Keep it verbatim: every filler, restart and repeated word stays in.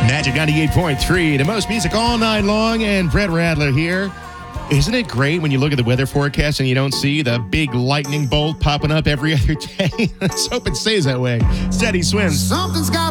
Magic ninety-eight point three, the most music all night long, and Brett Radler here. Isn't it great when you look at the weather forecast and you don't see the big lightning bolt popping up every other day? Let's hope it stays that way. Steady swims. Something's got